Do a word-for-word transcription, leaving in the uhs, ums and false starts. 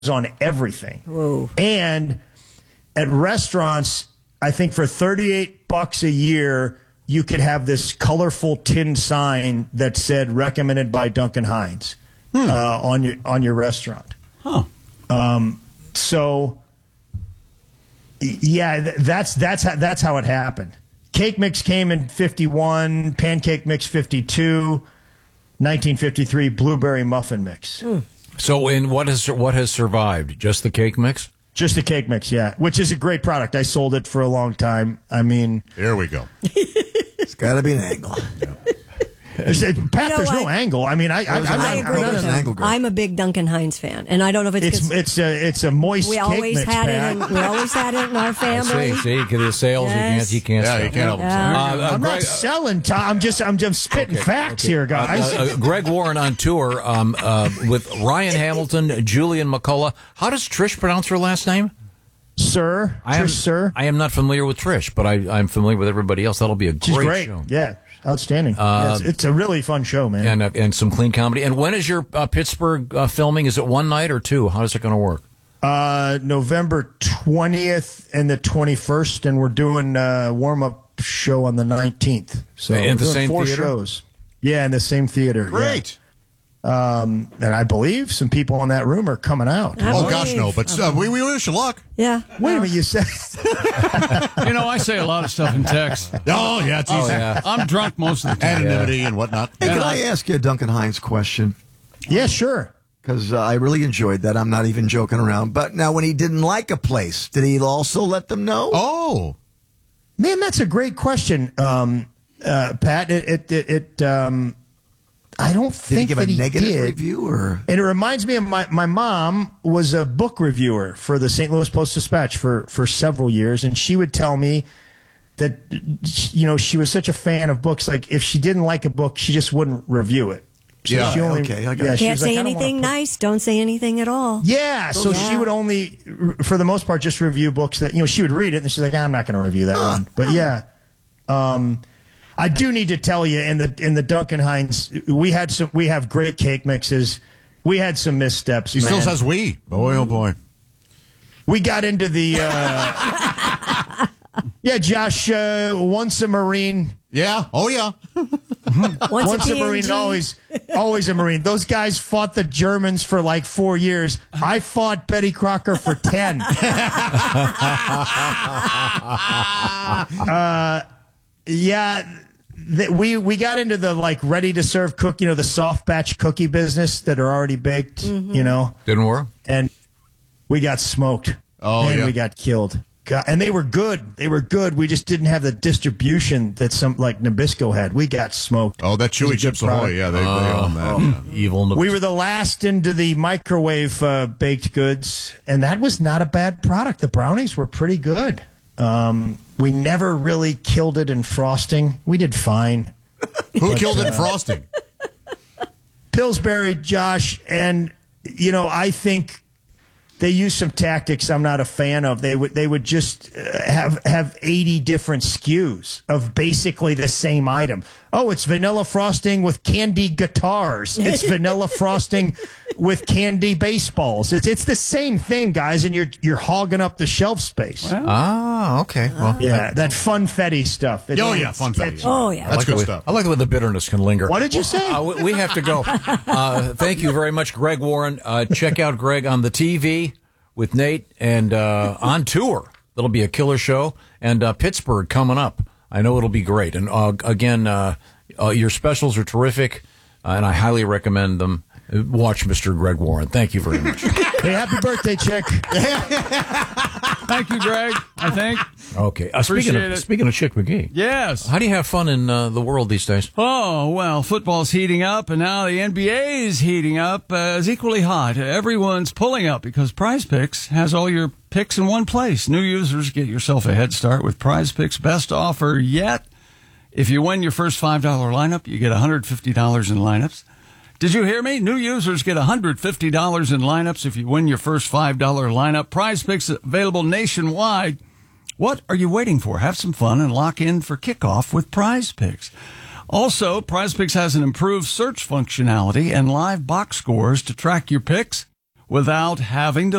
on everything. Whoa. And at restaurants, I think for thirty-eight bucks a year, you could have this colorful tin sign that said recommended by Duncan Hines hmm. uh, on your on your restaurant. Huh. Um, so, yeah, th- that's that's how, that's how it happened. Cake Mix came in fifty-one, Pancake Mix fifty-two, nineteen fifty-three Blueberry Muffin Mix. Mm. So, in what has what has survived? Just the Cake Mix? Just the Cake Mix, yeah, which is a great product. I sold it for a long time. I mean, there we go. It's got to be an angle. Yeah. There's, Pat, you know there's what? no angle. I mean, I, I, I, I'm I not, agree I'm with not him. I'm a big Duncan Hines fan, and I don't know if it's it's it's a it's a moist. We cake always mix, had Pat. it. In, we always had it in our family. See, see, the sales Yes. you can't, you can't. Yeah, stop. you can't help Yeah. Uh, uh, I'm Greg, not selling. Tom. I'm just I'm just spitting Okay, facts okay. here, guys. Uh, uh, Greg Warren on tour um, uh, with Ryan Hamilton, Julian McCullough. How does Trish pronounce her last name? Sir, I am, Trish, sir. I am not familiar with Trish, but I, I'm familiar with everybody else. That'll be a She's great, great. show. Yeah, outstanding. Uh, yeah, it's, it's a really fun show, man. And uh, and some clean comedy. And when is your uh, Pittsburgh uh, filming? Is it one night or two? How is it going to work? Uh, November twentieth and the twenty-first, and we're doing a warm-up show on the nineteenth. So In the we're doing same four theater? shows. Yeah, in the same theater. Great. Yeah. Um, and I believe some people in that room are coming out. I Oh, believe. gosh, no. But uh, we, we wish you luck. Yeah. Wait a minute, you said You know, I say a lot of stuff in text. Oh, yeah, it's easy. yeah. I'm drunk most of the time. Anonymity and whatnot. Hey, can And I I- ask you a Duncan Hines question? yeah, sure. Because uh, I really enjoyed that. I'm not even joking around. But now, when he didn't like a place, did he also let them know? Oh. Man, that's a great question, um, uh, Pat. It, it, it, it um, I don't Did he think give that a he negative did. review? Or And it reminds me of my, my mom was a book reviewer for the Saint Louis Post-Dispatch for, for several years, and she would tell me that, you know, she was such a fan of books. Like, if she didn't like a book, she just wouldn't review it. So Yeah, she only, okay, I got yeah, it. she Can't was like, say "I don't wanna anything put-" nice. Don't say anything at all. Yeah, so Yeah. she would only, for the most part, just review books that, you know, she would read it, and she's like, I'm not going to review that one. But yeah, um, I do need to tell you, in the in the Duncan Hines, we had some, we have great cake mixes. We had some missteps. He man. still says we. Boy, oh, boy. We got into the, uh, yeah, Josh, uh, once a Marine. Yeah. Oh, yeah. Once, Once a a Marine, P N G. always, always a Marine. Those guys fought the Germans for like four years. I fought Betty Crocker for ten. uh, yeah, th- we we got into the like ready to serve cook, you know, the soft batch cookie business that are already baked, you know, Didn't work? and we got smoked. Oh, and yeah. we got killed. God, and they were good. They were good. We just didn't have the distribution that some like Nabisco had. We got smoked. Oh, that It was a Chewy good Chips Ahoy. product. Yeah, they, they own that. Yeah. Evil. We were the last into the microwave uh, baked goods, and that was not a bad product. The brownies were pretty good. Um, we never really killed it in frosting. We did fine. Who killed it in frosting? Pillsbury, Josh, and you know, I think they use some tactics I'm not a fan of. They would they would just uh, have have eighty different S K Us of basically the same item. Oh, it's vanilla frosting with candy guitars. It's vanilla frosting with candy baseballs. It's it's the same thing, guys, and you're you're hogging up the shelf space. Ah, okay. Well, Yeah, that funfetti stuff. It- Oh, yeah, funfetti. Oh, yeah. I That's like good the way- stuff. I like the way the bitterness can linger. What did you say? Uh, we, we have to go. Uh, thank you very much, Greg Warren. Uh, check out Greg on the T V with Nate and uh, on tour. That'll be a killer show. And uh, Pittsburgh coming up. I know it'll be great. And uh, again, uh, uh, your specials are terrific, uh, and I highly recommend them. Uh, Watch Mister Greg Warren. Thank you very much. Hey, happy birthday, Chick. Thank you, Greg, I think. Okay. Uh, speaking Appreciate of it. speaking of Chick McGee, Yes. how do you have fun in uh, the world these days? Oh, well, football's heating up, and now the N B A is heating up uh, as equally hot. Everyone's pulling up because Prize Picks has all your picks in one place. New users, get yourself a head start with Prize Picks' best offer yet. If you win your first five dollar lineup, you get one hundred fifty dollars in lineups. Did you hear me? New users get one hundred fifty dollars in lineups if you win your first five dollar lineup. Prize Picks available nationwide. What are you waiting for? Have some fun and lock in for kickoff with Prize Picks. Also, Prize Picks has an improved search functionality and live box scores to track your picks. without having to